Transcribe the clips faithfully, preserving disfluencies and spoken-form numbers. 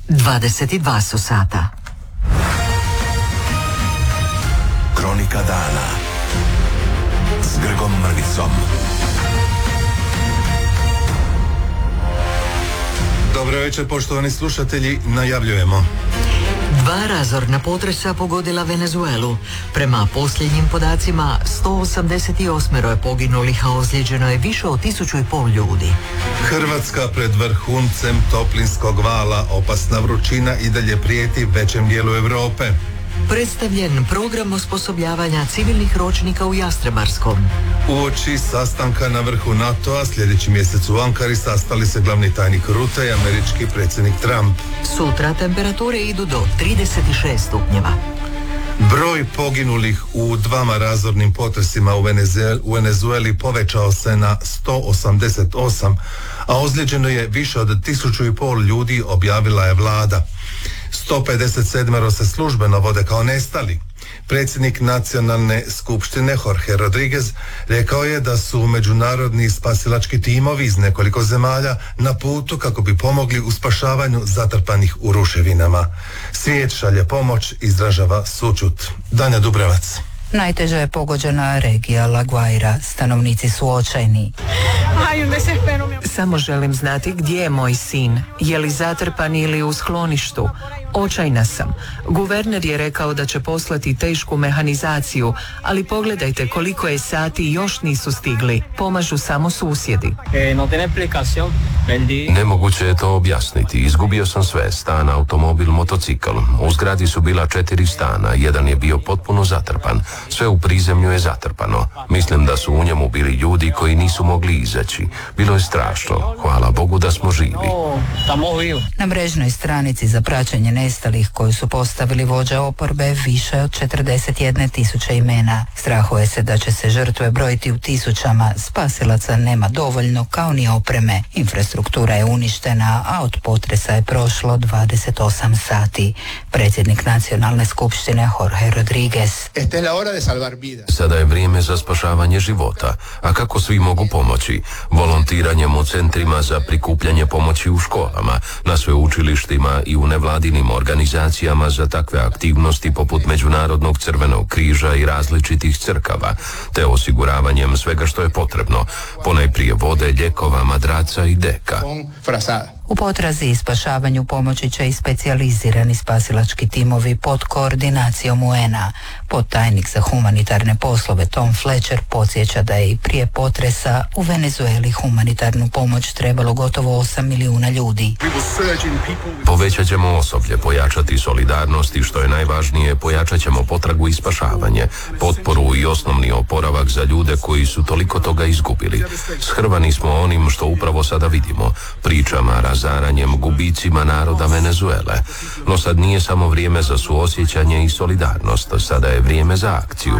dvadeset dva su sata. Kronika dana s Grgom Mrvicom. Dobro večer, poštovani slušatelji, najavljujemo. Dva razorna potresa pogodila Venezuelu. Prema posljednjim podacima, sto osamdeset osam je poginulih, a ozlijeđeno je više od tisuću i pol ljudi. Hrvatska pred vrhuncem toplinskog vala, opasna vrućina i dalje prijeti većem dijelu Europe. Predstavljen program osposobljavanja civilnih ročnika u Jastrebarskom. Uoči sastanka na vrhu NATO-a sljedeći mjesec u Ankari sastali se glavni tajnik Rutte i američki predsjednik Trump. Sutra temperature idu do trideset šest stupnjeva. Broj poginulih u dvama razornim potresima u, Venezueli, u Venezueli povećao se na sto osamdeset osam, a ozlijeđeno je više od tisuću i pol ljudi, objavila je vlada. sto pedeset sedam se službeno vode kao nestali. Predsjednik nacionalne skupštine Jorge Rodriguez rekao je da su međunarodni spasilački timovi iz nekoliko zemalja na putu kako bi pomogli u spašavanju zatrpanih u ruševinama. Svijet šalje pomoć, izražava sućut. Danja Dubrevac. Najteže je pogođena regija La Guaira. Stanovnici su očajni. Samo želim znati gdje je moj sin. Je li zatrpan ili u skloništu? Očajna sam. Guverner je rekao da će poslati tešku mehanizaciju, ali pogledajte koliko je sati i još nisu stigli. Pomažu samo susjedi. Nemoguće je to objasniti. Izgubio sam sve. Stan, automobil, motocikl. U zgradi su bila četiri stana. Jedan je bio potpuno zatrpan. Sve u prizemlju je zatrpano. Mislim da su u njemu bili ljudi koji nisu mogli izaći. Bilo je strašno. Hvala Bogu da smo živi. Na mrežnoj stranici za praćenje nestalih koju su postavili vođe oporbe više od četrdeset jedne tisuće imena. Strahuje se da će se žrtve brojiti u tisućama. Spasilaca nema dovoljno, kao ni opreme. Infrastruktura je uništena, a od potresa je prošlo dvadeset osam sati. Predsjednik nacionalne skupštine Jorge Rodriguez. Sada je vrijeme za spašavanje života. A kako svi mogu pomoći? Volontiranjem u centrima za prikupljanje pomoći u školama, na sveučilištima i u nevladinim organizacijama za takve aktivnosti poput Međunarodnog crvenog križa i različitih crkava, te osiguravanjem svega što je potrebno, ponajprije vode, lijekova, madraca i deka. U potrazi i spašavanju pomoći će i specijalizirani spasilački timovi pod koordinacijom U N A. Podtajnik za humanitarne poslove Tom Fletcher podsjeća da je i prije potresa u Venezueli humanitarnu pomoć trebalo gotovo osam milijuna ljudi. Povećat ćemo osoblje, pojačati solidarnost i što je najvažnije, pojačat ćemo potragu i spašavanje, potporu i osnovni oporavak za ljude koji su toliko toga izgubili. Shrvani smo onim što upravo sada vidimo, pričama, razaranjem, gubicima naroda Venezuele. No sad nije samo vrijeme za suosjećanje i solidarnost, sada je vrijeme za akciju.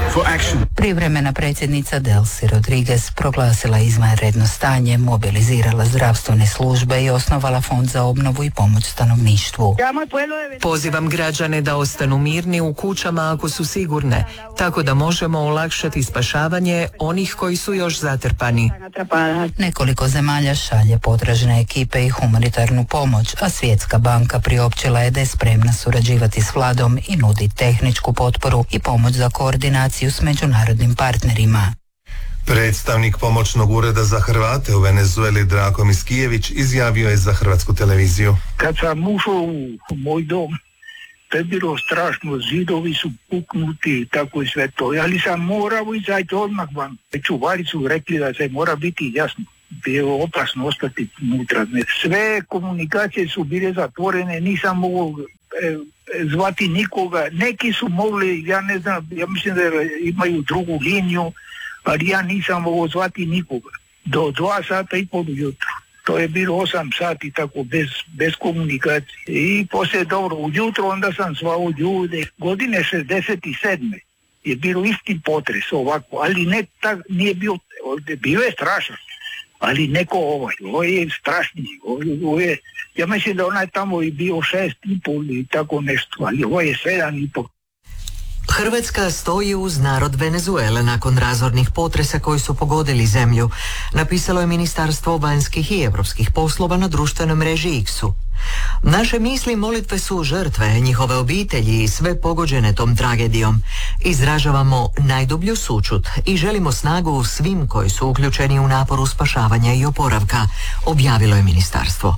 Privremena predsjednica Delcy Rodriguez proglasila izvanredno stanje, mobilizirala zdravstvene službe i osnovala fond za obnovu i pomoć stanovništvu. Pozivam građane da ostanu mirni u kućama ako su sigurne, tako da možemo olakšati spašavanje onih koji su još zatrpani. Nekoliko zemalja šalje potražne ekipe i humanitarnu pomoć, a Svjetska banka priopćila je da je spremna surađivati s vladom i nudi tehničku potporu i pomoć za koordinaciju s međunarodnim partnerima. Predstavnik pomoćnog ureda za Hrvate u Venezueli Drako Miskijević izjavio je za Hrvatsku televiziju. Kad sam ušao u moj dom, to je bilo strašno, zidovi su puknuti i tako i sve to, ali sam morao izaći odmah van. Čuvari su rekli da se mora biti jasno. Bilo opasno ostati unutra. Sve komunikacije su bile zatvorene, nisam mogao e, zvati nikoga. Neki su mogli, ja ne znam, ja mislim da imaju drugu liniju, ali ja nisam mogao zvati nikoga. Do dva sata i pol ujutro. To je bilo osam sati tako bez, bez komunikacije. I poslije dobro ujutro onda sam zvao ljude. Godine šezdeset sedme je bilo isti potres ovako, ali ne tak, nije bio, bio je strašan. Ali neko ovaj, ovo je strašniji, ovo je, ja mislim da onaj tamo je bio šest i pol i tako nešto, ali ovo je sedam i pol. Hrvatska stoji uz narod Venezuele nakon razornih potresa koji su pogodili zemlju, napisalo je Ministarstvo vanjskih i europskih poslova na društvenoj mreži X-u. Naše misli i molitve su žrtve, njihove obitelji i sve pogođene tom tragedijom. Izražavamo najdublju sućut i želimo snagu svim koji su uključeni u naporu spašavanja i oporavka, objavilo je ministarstvo.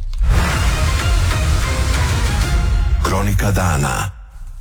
Kronika dana.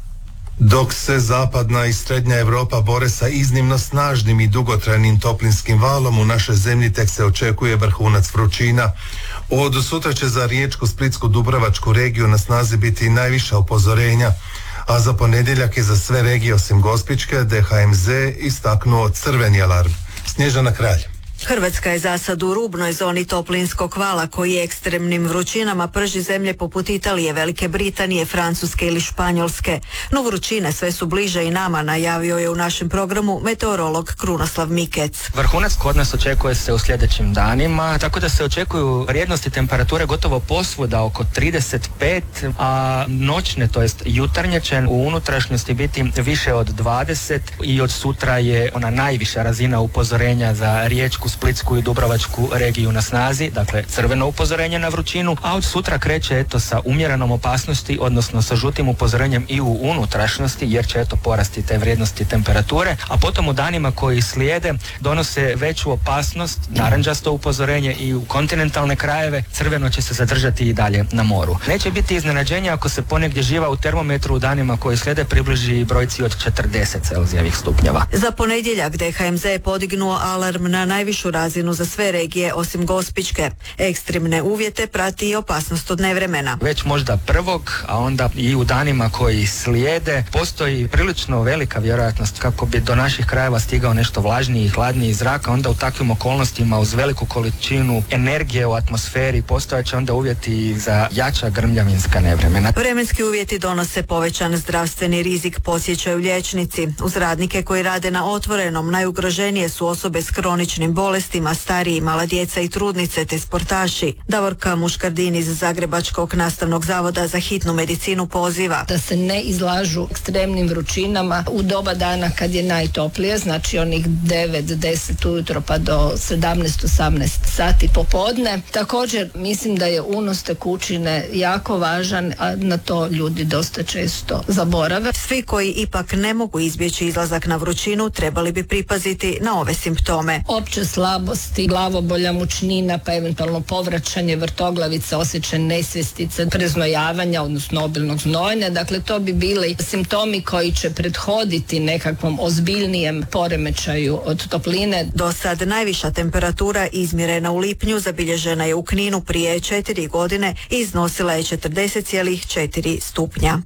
Dok se zapadna i srednja Europa bore sa iznimno snažnim i dugotrajnim toplinskim valom, u našoj zemlji tek se očekuje vrhunac vrućina. Od sutra će za Riječku, Splitsku, Dubrovačku regiju na snazi biti najviša upozorenja, a za ponedjeljak je za sve regije osim Gospićke D H M Z istaknuo crveni alarm. Snježana Kralj. Hrvatska je za sad u rubnoj zoni toplinskog vala koji ekstremnim vrućinama prži zemlje poput Italije, Velike Britanije, Francuske ili Španjolske. No vrućine sve su bliže i nama, najavio je u našem programu meteorolog Krunoslav Mikec. Vrhunac kod nas očekuje se u sljedećim danima, tako da se očekuju vrijednosti temperature gotovo posvuda oko trideset pet, a noćne, to jest jutarnje će u unutrašnjosti biti više od dvadeset i od sutra je ona najviša razina upozorenja za Riječku, Splitsku i Dubrovačku regiju na snazi, dakle crveno upozorenje na vrućinu, a od sutra kreće eto sa umjerenom opasnosti, odnosno sa žutim upozorenjem i u unutrašnjosti, jer će eto porasti te vrijednosti temperature, a potom u danima koji slijede donose veću opasnost, narančasto upozorenje i u kontinentalne krajeve, crveno će se zadržati i dalje na moru. Neće biti iznenađenja ako se ponegdje živa u termometru u danima koji slijede približi brojci od četrdeset Celzijevih stupnjeva. Za ponedjeljak D H M Z je podignuo alarm na najvišu razinu za sve regije osim Gospićke. Ekstremne uvjete prati i opasnost od nevremena. Već možda prvog, a onda i u danima koji slijede, postoji prilično velika vjerojatnost kako bi do naših krajeva stigao nešto vlažniji i hladniji zrak, a onda u takvim okolnostima uz veliku količinu energije u atmosferi postojaće onda uvjeti za jača grmljavinska nevremena. Vremenski uvjeti donose povećan zdravstveni rizik, podsjećaju liječnici. Uz radnike koji rade na otvorenom najugroženije su osobe s kroničnim bolestima, stariji, mala djeca i trudnice te sportaši. Davorka Muškardin iz Zagrebačkog nastavnog zavoda za hitnu medicinu poziva da se ne izlažu ekstremnim vrućinama u doba dana kad je najtoplije, znači onih devet deset ujutro pa do sedamnaest osamnaest sati popodne. Također mislim da je unos tekućine jako važan, a na to ljudi dosta često zaborave. Svi koji ipak ne mogu izbjeći izlazak na vrućinu trebali bi pripaziti na ove simptome. Opće slabosti, glavobolja, mučnina, pa eventualno povraćanje, vrtoglavica, osjećaj nesvjestice, preznojavanja, odnosno obilnog znojenja. Dakle, to bi bili simptomi koji će prethoditi nekakvom ozbiljnijem poremećaju od topline. Do sad najviša temperatura izmjerena u lipnju zabilježena je u Kninu prije četiri godine i iznosila je četrdeset zarez četiri stupnja.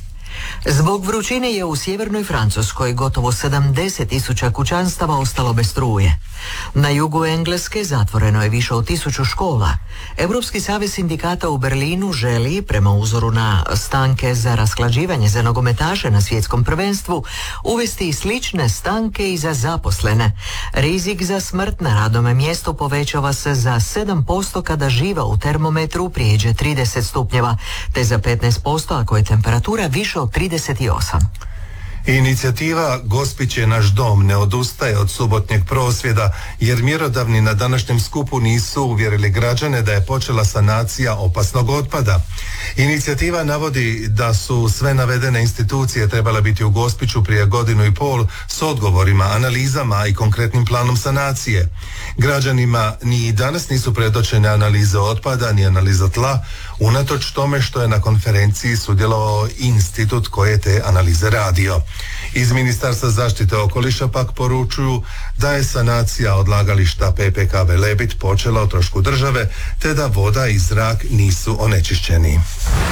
Zbog vrućine je u sjevernoj Francuskoj gotovo sedamdeset tisuća kućanstava ostalo bez struje. Na jugu Engleske zatvoreno je više od tisuću škola. Europski savez sindikata u Berlinu želi, prema uzoru na stanke za rasklađivanje za nogometaše na svjetskom prvenstvu, uvesti slične stanke i za zaposlene. Rizik za smrt na radnom mjestu povećava se za sedam posto kada živa u termometru prijeđe trideset stupnjeva, te za petnaest posto ako je temperatura više od trideset osam. Inicijativa Gospić je naš dom ne odustaje od subotnjeg prosvjeda, jer mjerodavni na današnjem skupu nisu uvjerili građane da je počela sanacija opasnog otpada. Inicijativa navodi da su sve navedene institucije trebale biti u Gospiću prije godinu i pol s odgovorima, analizama i konkretnim planom sanacije. Građanima ni i danas nisu predočene analize otpada ni analiza tla, unatoč tome što je na konferenciji sudjelovao institut koji je te analize radio. Iz Ministarstva zaštite okoliša pak poručuju da je sanacija odlagališta P P K Velebit počela o trošku države, te da voda i zrak nisu onečišćeni.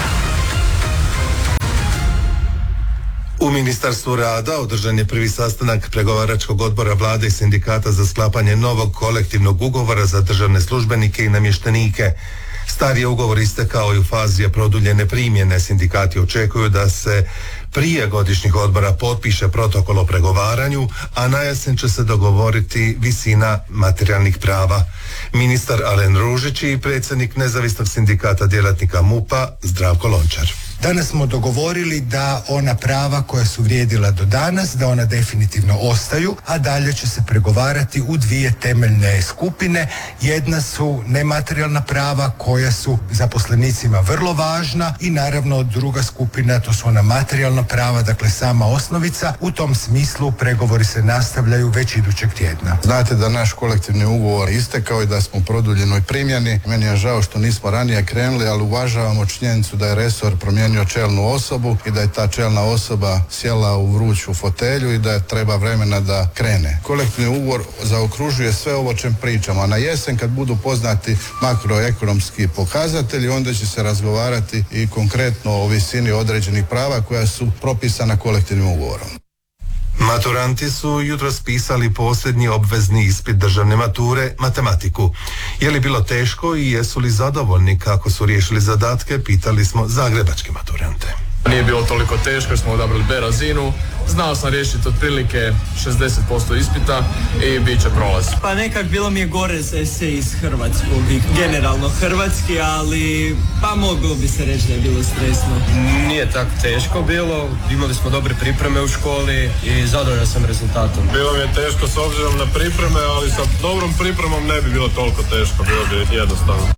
U Ministarstvu rada održan je prvi sastanak pregovaračkog odbora vlade i sindikata za sklapanje novog kolektivnog ugovora za državne službenike i namještenike. Stari je ugovor istekao i u fazi je produljene primjene. Sindikati očekuju da se prije godišnjih odbora potpiše protokol o pregovaranju, a na jesen će se dogovoriti visina materijalnih prava. Ministar Alen Ružić i predsjednik nezavisnog sindikata djelatnika M U P-a Zdravko Lončar. Danas smo dogovorili da ona prava koja su vrijedila do danas, da ona definitivno ostaju, a dalje će se pregovarati u dvije temeljne skupine. Jedna su nematerijalna prava koja su zaposlenicima vrlo važna i naravno druga skupina, to su ona materijalna prava, dakle sama osnovica. U tom smislu pregovori se nastavljaju već idućeg tjedna. Znate da naš kolektivni ugovor istekao i da smo u produljenoj primjeni. Meni je žao što nismo ranije krenuli, ali uvažavamo činjenicu da je resor promijenio čelnu osobu i da je ta čelna osoba sjela u vruću fotelju i da je treba vremena da krene. Kolektivni ugovor zaokružuje sve ovo o čem pričamo, a na jesen kad budu poznati makroekonomski pokazatelji, onda će se razgovarati i konkretno o visini određenih prava koja su propisana kolektivnim ugovorom. Maturanti su jutros pisali posljednji obvezni ispit državne mature, matematiku. Je li bilo teško i jesu li zadovoljni kako su riješili zadatke, pitali smo zagrebačke maturante. Nije bilo toliko teško jer smo odabrali B razinu. Znao sam riješiti otprilike šezdeset posto ispita i bit će prolaz. Pa nekak bilo mi je gore za esej iz hrvatskog i generalno hrvatski, ali pa moglo bi se reći da je bilo stresno. Nije tako teško bilo, imali smo dobre pripreme u školi i zadovoljan sam rezultatom. Bilo mi je teško s obzirom na pripreme, ali sa dobrom pripremom ne bi bilo toliko teško, bilo bi jednostavno.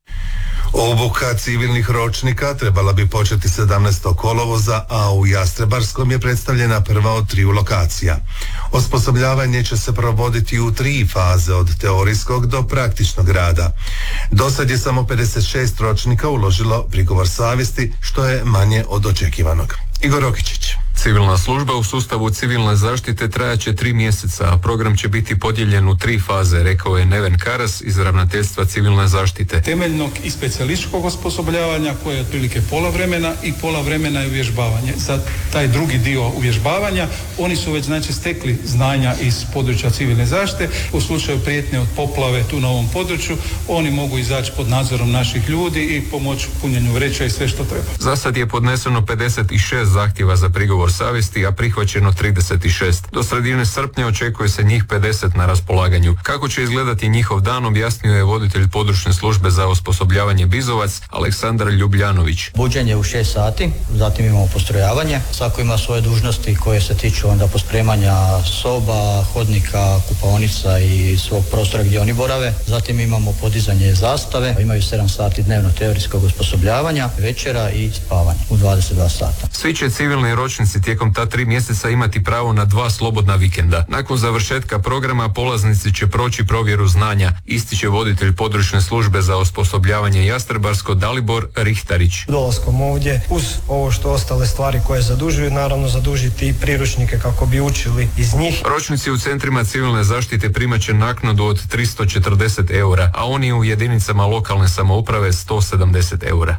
Obuka civilnih ročnika trebala bi početi sedamnaestog kolovoza, a u Jastrebarskom je predstavljena prva od triju lokacija. Osposobljavanje će se provoditi u tri faze, od teorijskog do praktičnog rada. Dosad je samo pedeset šest ročnika uložilo prigovor savjesti, što je manje od očekivanog. Igor Rokičić. Civilna služba u sustavu civilne zaštite trajaće tri mjeseca, a program će biti podijeljen u tri faze, rekao je Neven Karas iz Ravnateljstva civilne zaštite. Temeljnog i specijalističkog osposobljavanja koje je otprilike pola vremena i pola vremena je uvježbavanje. Za taj drugi dio uvježbavanja oni su već znači stekli znanja iz područja civilne zaštite. U slučaju prijetnje od poplave tu na ovom području oni mogu izaći pod nadzorom naših ljudi i pomoći punjenju vreća i sve što treba. Za sad je podneseno pedeset šest zahtjeva za prigovor savjesti, a prihvaćeno trideset šest. Do sredine srpnja očekuje se njih pedeset na raspolaganju. Kako će izgledati njihov dan, objasnio je voditelj područne službe za osposobljavanje Bizovac, Aleksandar Ljubljanović. Buđenje u šest sati, zatim imamo postrojavanje. Svako ima svoje dužnosti koje se tiču onda pospremanja soba, hodnika, kupaonica i svog prostora gdje oni borave. Zatim imamo podizanje zastave, imaju sedam sati dnevno teorijskog osposobljavanja, večera i spavanje u dvadeset dva sata. Svi će civilni ročnici tijekom ta tri mjeseca imati pravo na dva slobodna vikenda. Nakon završetka programa polaznici će proći provjeru znanja, ističe voditelj područne službe za osposobljavanje Jastrebarsko Dalibor Rihtarić. Dolaskom ovdje, uz ovo što ostale stvari koje zadužuju, naravno zadužiti i priručnike kako bi učili iz njih. Ročnici u centrima civilne zaštite primat će naknadu od tristo četrdeset eura, a oni u jedinicama lokalne samouprave sto sedamdeset eura.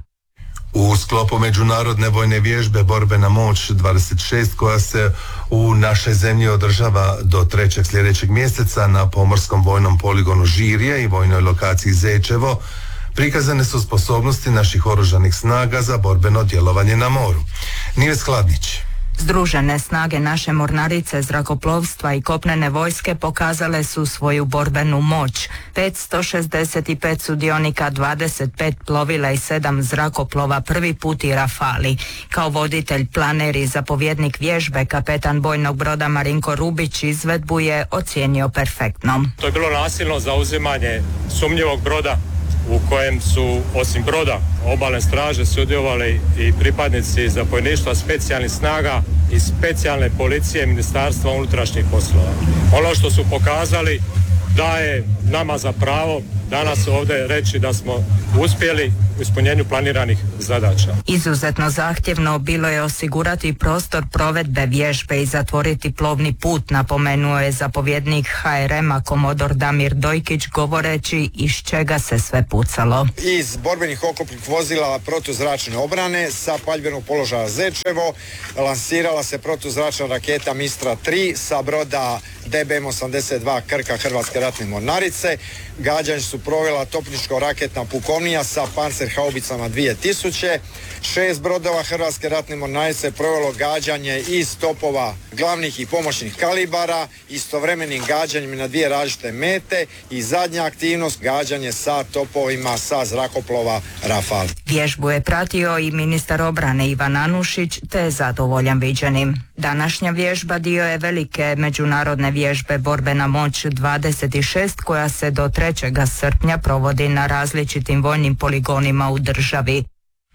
U sklopu međunarodne vojne vježbe Borbena moć dvadeset šest, koja se u našoj zemlji održava do trećeg sljedećeg mjeseca na pomorskom vojnom poligonu Žirje i vojnoj lokaciji Zečevo, prikazane su sposobnosti naših oružanih snaga za borbeno djelovanje na moru. Nives Hladnić. Združene snage naše mornarice, zrakoplovstva i kopnene vojske pokazale su svoju borbenu moć. petsto šezdeset pet sudionika, dvadeset pet plovila i sedam zrakoplova, prvi put i Rafali. Kao voditelj, planer i zapovjednik vježbe, kapetan bojnog broda Marinko Rubić izvedbu je ocijenio perfektnom. To je bilo nasilno zauzimanje sumnjivog broda u kojem su osim broda obalne straže sudjelovali i pripadnici zapovjedništva specijalnih snaga i specijalne policije Ministarstva unutrašnjih poslova. Ono što su pokazali daje nama za pravo danas ovdje reći da smo uspjeli u ispunjenju planiranih zadaća. Izuzetno zahtjevno bilo je osigurati prostor provedbe vježbe i zatvoriti plovni put, napomenuo je zapovjednik ha er ema komodor Damir Dojkić, govoreći iz čega se sve pucalo. Iz borbenih oklopnih vozila protuzračne obrane sa paljbenog položaja Zečevo lansirala se protuzračna raketa Mistra tri sa broda de be em osamdeset dva Krka Hrvatske ratne mornarice. Gađanje su provela topničko-raketna pukovnija sa Panzer haubicama dvije tisuće. Šest brodova Hrvatske ratne mornarice provelo gađanje iz topova glavnih i pomoćnih kalibara, istovremenim gađanjem na dvije različite mete i zadnja aktivnost gađanje sa topovima sa zrakoplova Rafal. Vježbu je pratio i ministar obrane Ivan Anušić, te je zadovoljan viđenim. Današnja vježba dio je velike međunarodne vježbe Borbena moć dvadeset šest koja se do trećeg srpnja provodi na različitim vojnim poligonima u državi.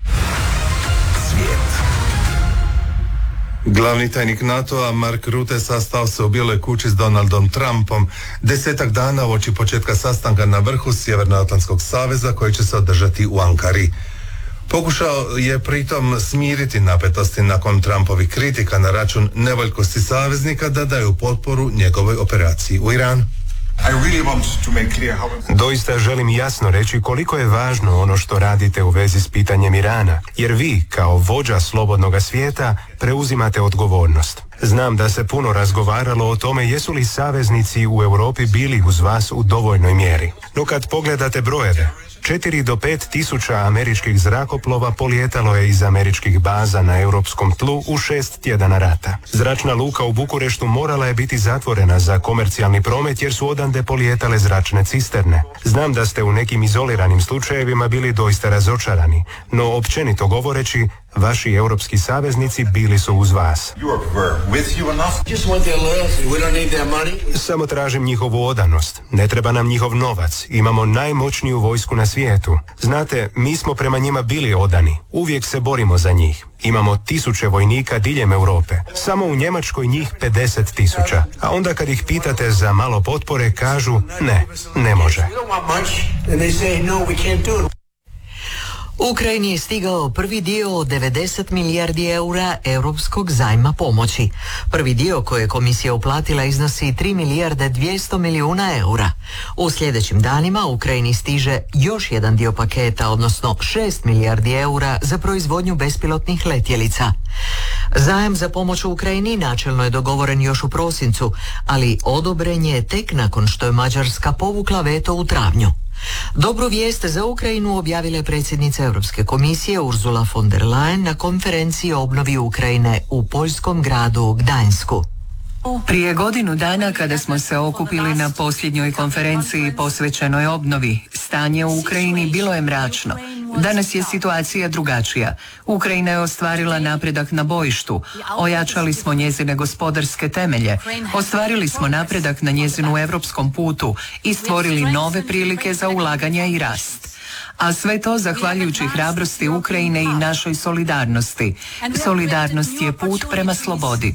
Glavni tajnik NATO-a Mark Rutte sastao se u Bijeloj kući s Donaldom Trumpom desetak dana uoči početka sastanka na vrhu Sjevernoatlantskog saveza koji će se održati u Ankari. Pokušao je pritom smiriti napetosti nakon Trumpovih kritika na račun nevoljkosti saveznika da daju potporu njegovoj operaciji u Iranu. Doista želim jasno reći koliko je važno ono što radite u vezi s pitanjem Irana, jer vi, kao vođa slobodnoga svijeta, preuzimate odgovornost. Znam da se puno razgovaralo o tome jesu li saveznici u Europi bili uz vas u dovoljnoj mjeri. No kad pogledate brojeve, četiri do pet tisuća američkih zrakoplova polijetalo je iz američkih baza na europskom tlu u šest tjedana rata. Zračna luka u Bukureštu morala je biti zatvorena za komercijalni promet jer su odande polijetale zračne cisterne. Znam da ste u nekim izoliranim slučajevima bili doista razočarani, no općenito govoreći, vaši europski saveznici bili su uz vas. Samo tražim njihovu odanost. Ne treba nam njihov novac. Imamo najmoćniju vojsku na svijetu. Znate, mi smo prema njima bili odani. Uvijek se borimo za njih. Imamo tisuće vojnika diljem Europe. Samo u Njemačkoj njih pedeset tisuća. A onda kad ih pitate za malo potpore, kažu ne, ne može. Ukrajini je stigao prvi dio od devedeset milijardi eura europskog zajma pomoći. Prvi dio koje je komisija uplatila iznosi tri milijarde dvjesto milijuna eura. U sljedećim danima Ukrajini stiže još jedan dio paketa, odnosno šest milijardi eura za proizvodnju bespilotnih letjelica. Zajam za pomoć u Ukrajini načelno je dogovoren još u prosincu, ali odobren je tek nakon što je Mađarska povukla veto u travnju. Dobru vijest za Ukrajinu objavila je predsjednica Europske komisije Ursula von der Leyen na konferenciji o obnovi Ukrajine u poljskom gradu Gdańsku. Prije godinu dana kada smo se okupili na posljednjoj konferenciji posvećenoj obnovi, stanje u Ukrajini bilo je mračno. Danas je situacija drugačija. Ukrajina je ostvarila napredak na bojištu, ojačali smo njezine gospodarske temelje, ostvarili smo napredak na njezinu europskom putu i stvorili nove prilike za ulaganja i rast. A sve to zahvaljujući hrabrosti Ukrajine i našoj solidarnosti. Solidarnost je put prema slobodi.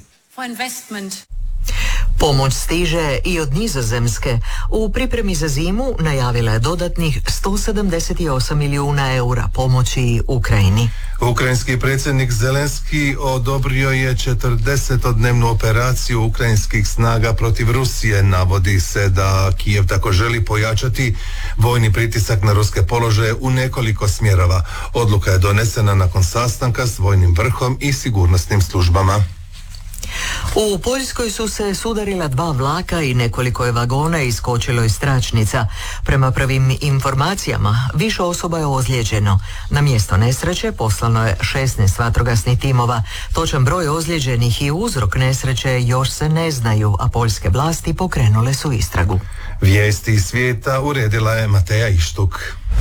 Pomoć stiže i od Nizozemske. U pripremi za zimu najavila je dodatnih sto sedamdeset osam milijuna eura pomoći Ukrajini. Ukrajinski predsjednik Zelenski odobrio je četrdesetodnevnu operaciju ukrajinskih snaga protiv Rusije. Navodi se da Kijev tako želi pojačati vojni pritisak na ruske položaje u nekoliko smjerova. Odluka je donesena nakon sastanka s vojnim vrhom i sigurnosnim službama. U Poljskoj su se sudarila dva vlaka i nekoliko je vagona iskočilo iz tračnica. Prema prvim informacijama, više osoba je ozlijeđeno. Na mjesto nesreće poslano je šesnaest vatrogasnih timova. Točan broj ozlijeđenih i uzrok nesreće još se ne znaju, a poljske vlasti pokrenule su istragu. Vijesti iz svijeta uredila je Mateja Ištuk.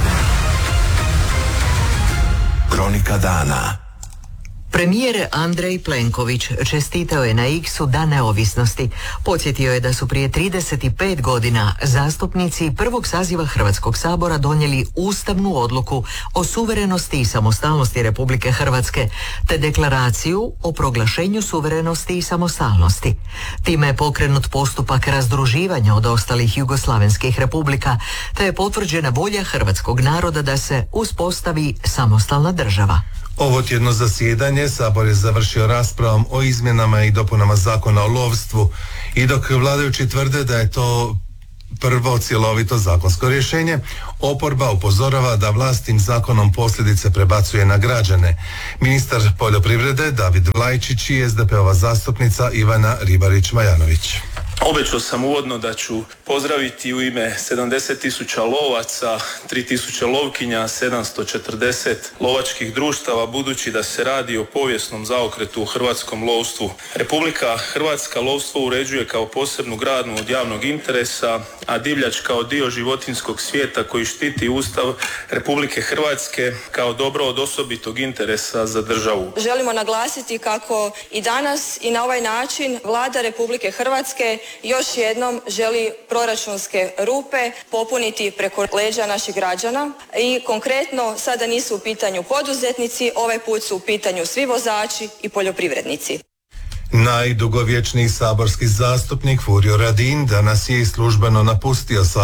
Kronika dana. Premijer Andrej Plenković čestitao je na X-u Dan neovisnosti. Podsjetio je da su prije trideset pet godina zastupnici prvog saziva Hrvatskog sabora donijeli ustavnu odluku o suverenosti i samostalnosti Republike Hrvatske, te deklaraciju o proglašenju suverenosti i samostalnosti. Time je pokrenut postupak razdruživanja od ostalih jugoslavenskih republika, te je potvrđena volja hrvatskog naroda da se uspostavi samostalna država. Ovo tjedno zasjedanje Sabor je završio raspravom o izmjenama i dopunama zakona o lovstvu i dok vladajući tvrde da je to prvo cjelovito zakonsko rješenje, oporba upozorava da vlast tim zakonom posljedice prebacuje na građane. Ministar poljoprivrede David Vlajčić i es de pe ova zastupnica Ivana Ribarić-Majanović. Obećao sam uvodno da ću pozdraviti u ime sedamdeset tisuća lovaca, tri tisuće lovkinja, sedamsto četrdeset lovačkih društava, budući da se radi o povijesnom zaokretu u hrvatskom lovstvu. Republika Hrvatska lovstvo uređuje kao posebnu granu od javnog interesa, a divljač kao dio životinjskog svijeta koji štiti Ustav Republike Hrvatske kao dobro od osobitog interesa za državu. Želimo naglasiti kako i danas i na ovaj način Vlada Republike Hrvatske još jednom želi proračunske rupe popuniti preko leđa naših građana i konkretno sada nisu u pitanju poduzetnici, ovaj put su u pitanju svi vozači i poljoprivrednici. Najdugovječniji saborski zastupnik Furio Radin danas je i službeno napustio